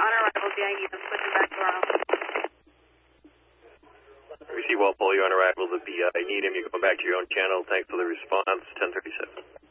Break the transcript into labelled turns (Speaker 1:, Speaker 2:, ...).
Speaker 1: on arrival, the IEM, switching back to our home.
Speaker 2: Receive Walpole, you're on arrival to the I need him. You're going back to your own channel. Thanks for the response. 1037.